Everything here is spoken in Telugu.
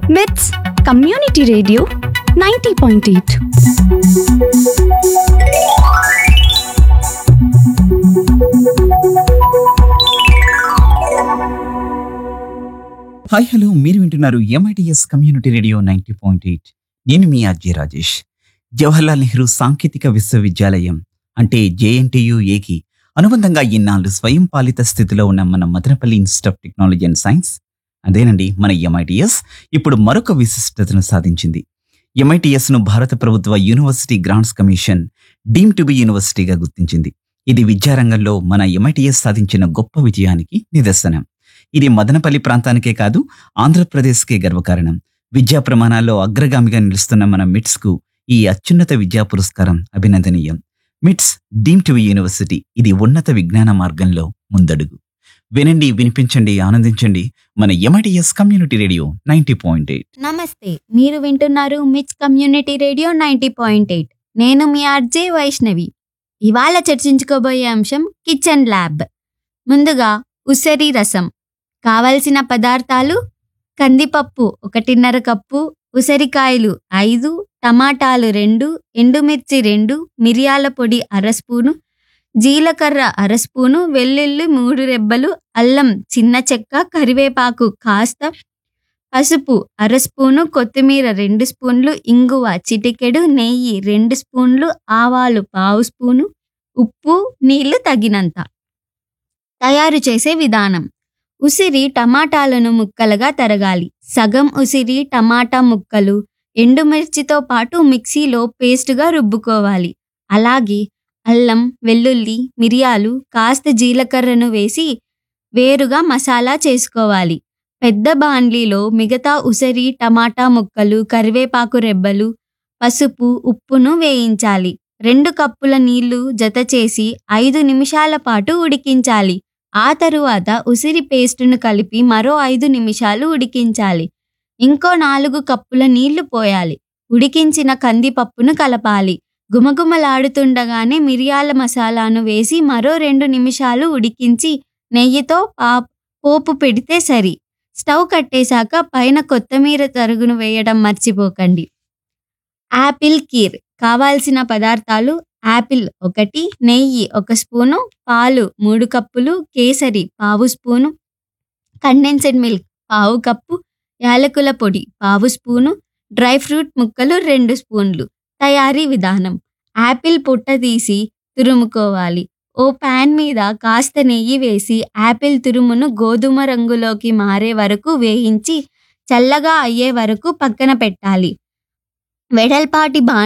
విత్స్ కమ్యూనిటీ రేడియో 90.8. హాయ్ హలో మీరు వింటున్నారు ఎంఐటిఎస్ కమ్యూనిటీ రేడియో 90.8. నేను మీ ఆర్జే రాజేష్. జవహర్లాల్ నెహ్రూ సాంకేతిక విశ్వవిద్యాలయం అంటే జేఎన్టీయుఏకి అనుబంధంగా ఇన్నాళ్ళు స్వయం పాలిత స్థితిలో ఉన్న మన Madanapalle institute of technology and science, అదేనండి మన ఎంఐటిఎస్, ఇప్పుడు మరొక విశిష్టతను సాధించింది. ఎంఐటిఎస్ను భారత ప్రభుత్వ university grants commission deem to be యూనివర్సిటీగా గుర్తించింది. ఇది విద్యారంగంలో మన ఎంఐటిఎస్ సాధించిన గొప్ప విజయానికి నిదర్శనం. ఇది మదనపల్లి ప్రాంతానికే కాదు, ఆంధ్రప్రదేశ్కే గర్వకారణం. విద్యా ప్రమాణాల్లో అగ్రగామిగా నిలుస్తున్న మన మిట్స్కు ఈ అత్యున్నత విద్యా పురస్కారం అభినందనీయం. మిట్స్ డీమ్ టు బి యూనివర్సిటీ, ఇది ఉన్నత విజ్ఞాన మార్గంలో ముందడుగు. వినండి, వినిపించండి, ఆనందించండి మన ఎంఐటిఎస్ కమ్యూనిటీ రేడియో 90.8. నమస్తే, మీరు వింటున్నారు మిట్స్ కమ్యూనిటీ రేడియో 90.8. నేను మీ ఆర్జే వైష్ణవి. ఇవాళ చర్చించుకోబోయే అంశం కిచెన్ ల్యాబ్. ముందుగా ఉసిరి రసం. కావలసిన పదార్థాలు: కందిపప్పు 1.5 కప్పు, ఉసిరికాయలు 5, టమాటాలు 2, ఎండుమిర్చి 2, మిరియాల పొడి 1/2 స్పూను, జీలకర్ర 1/2 స్పూను, వెల్లుల్లి 3 రెబ్బలు, అల్లం చిన్న చెక్క, కరివేపాకు కాస్త, పసుపు 1/2 స్పూను, కొత్తిమీర 2 స్పూన్లు, ఇంగువ చిటికెడు, నెయ్యి 2 స్పూన్లు, ఆవాలు 1/2 స్పూను, ఉప్పు, నీళ్లు తగినంత. తయారు చేసే విధానం: ఉసిరి టమాటాలను ముక్కలుగా తరగాలి. సగం ఉసిరి టమాటా ముక్కలు ఎండుమిర్చితో పాటు మిక్సీలో పేస్టుగా రుబ్బుకోవాలి. అలాగే అల్లం, వెల్లుల్లి, మిరియాలు, కాస్త జీలకర్రను వేసి వేరుగా మసాలా చేసుకోవాలి. పెద్ద బాండ్లీలో మిగతా ఉసిరి టమాటా ముక్కలు, కరివేపాకు రెబ్బలు, పసుపు, ఉప్పును వేయించాలి. 2 కప్పుల నీళ్లు జత చేసి 5 నిమిషాల పాటు ఉడికించాలి. ఆ తరువాత ఉసిరి పేస్టును కలిపి మరో 5 నిమిషాలు ఉడికించాలి. ఇంకో 4 కప్పుల నీళ్లు పోయాలి. ఉడికించిన కందిపప్పును కలపాలి. గుమగుమలాడుతుండగానే మిరియాల మసాలాను వేసి మరో 2 నిమిషాలు ఉడికించి నెయ్యితో పోపు పెడితే సరి. స్టవ్ కట్టేశాక పైన కొత్తిమీర తరుగును వేయడం మర్చిపోకండి. యాపిల్ కీర్. కావాల్సిన పదార్థాలు: యాపిల్ 1, నెయ్యి 1 స్పూను, పాలు 3 కప్పులు, kesari 1/2 spoon, condensed milk 1/2 cup, యాలకుల పొడి 1/2 స్పూను, డ్రై ఫ్రూట్ ముక్కలు 2 స్పూన్లు. తయారీ విధానం: యాపిల్ పుట్ట తీసి తురుముకోవాలి. ఓ ప్యాన్ మీద కాస్త నెయ్యి వేసి యాపిల్ తురుమును గోధుమ రంగులోకి మారే వరకు వేయించి చల్లగా అయ్యే వరకు పక్కన పెట్టాలి. వెడల్పాటి